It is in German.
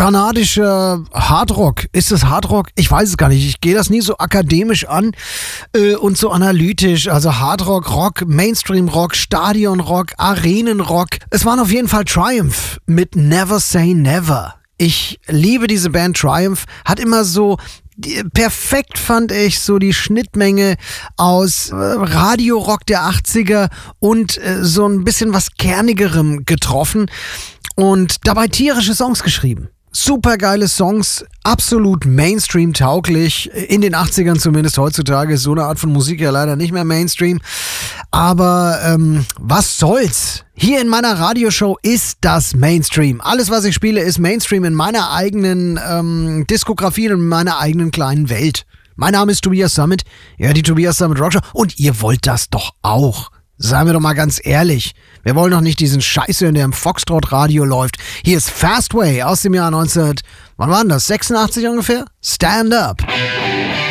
kanadischer Hardrock. Ist das Hardrock? Ich weiß es gar nicht. Ich gehe das nie so akademisch an und so analytisch. Also Hardrock, Rock, Mainstream-Rock, Stadion-Rock, Arenen-Rock. Es waren auf jeden Fall Triumph mit Never Say Never. Ich liebe diese Band Triumph. Hat immer so perfekt, fand ich, so die Schnittmenge aus Radiorock der 80er und so ein bisschen was Kernigerem getroffen und dabei tierische Songs geschrieben. Super geile Songs, absolut Mainstream-tauglich, in den 80ern zumindest. Heutzutage ist so eine Art von Musik ja leider nicht mehr Mainstream. Aber was soll's? Hier in meiner Radioshow ist das Mainstream. Alles, was ich spiele, ist Mainstream in meiner eigenen Diskografie und in meiner eigenen kleinen Welt. Mein Name ist Tobias Summit, ja, die Tobias Summit Rockshow. Und ihr wollt das doch auch. Seien wir doch mal ganz ehrlich. Wir wollen doch nicht diesen Scheiß hören, der im Foxtrot-Radio läuft. Hier ist Fastway aus dem Jahr 19... Wann war denn das? 86 ungefähr? Stand Up.